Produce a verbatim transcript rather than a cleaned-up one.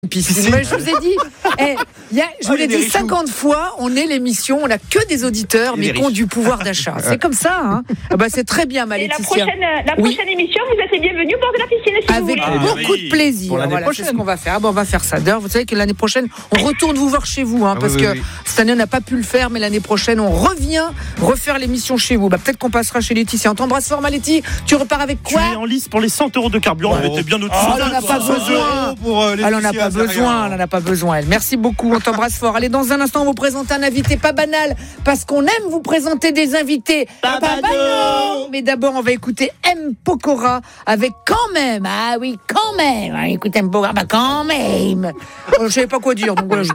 Piscine. Ouais, je vous ai dit, eh, y a, je vous l'ai dit cinquante fois, on est l'émission, on n'a que des auditeurs, mais qui ont du pouvoir d'achat. C'est comme ça, hein. Ah bah, c'est très bien, ma Et Laetitia. la prochaine, la Oui. prochaine émission, vous êtes les bienvenus au bord de la piscine, si vous Avec voulez. beaucoup de plaisir. Pour l'année Voilà, prochaine. c'est ce qu'on va faire. Ah bon, on va faire ça. D'ailleurs, vous savez que l'année prochaine, on retourne vous voir chez vous, hein, Ah parce oui, que oui, oui. cette année, on n'a pas pu le faire, mais l'année prochaine, on revient refaire l'émission chez vous. Bah, peut-être qu'on passera chez Laetitia. On t'embrasse fort, ma Laetitia. Tu repars avec Tu quoi? es en lice pour les cent euros de carburant, mais t'es bien au-dessus. Oh, elle en a pas besoin. Pour, euh, les Elle en a Laetitia, pas c'est rien. besoin, elle en a pas besoin. Elle. Merci beaucoup, on t'embrasse fort. Allez, dans un instant, on vous présente un invité pas banal, parce qu'on aime vous présenter des invités pas, Pas banaux. banaux. Mais d'abord, on va écouter M. Pokora avec Quand même. Ah oui, quand même. Écoutez M. Pokora, bah quand même. Euh, Je savais pas quoi dire, donc voilà. je